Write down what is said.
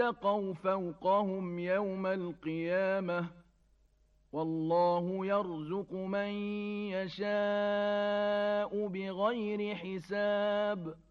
اتقوا فوقهم يوم القيامة والله يرزق من يشاء بغير حساب